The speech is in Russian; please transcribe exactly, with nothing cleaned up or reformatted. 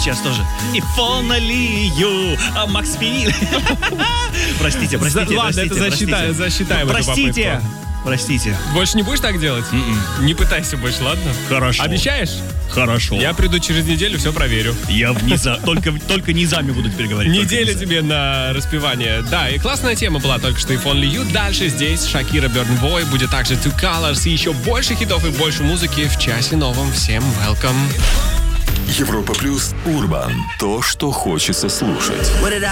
сейчас тоже. If only you, а Макс Филипп. Простите, простите, Ладно, это засчитаем, засчитаем. Простите, простите. Больше не будешь так делать? Mm-mm. Не пытайся больше, ладно? Хорошо. Обещаешь? Хорошо. Я приду через неделю, все проверю. Я вниза, только, только низами буду теперь говорить. Неделя тебе на распевание. Да, и классная тема была только что If Only You. Дальше здесь Шакира, Burna Boy, будет также Two Colors и еще больше хитов и больше музыки в часе новом. Всем welcome. Европа плюс Урбан. То, что хочется слушать.